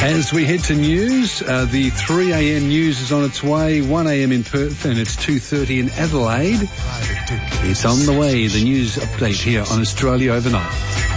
As we head to news, the 3 a.m. news is on its way, 1 a.m. in Perth, and it's 2:30 in Adelaide. It's on the way, the news update here on Australia Overnight.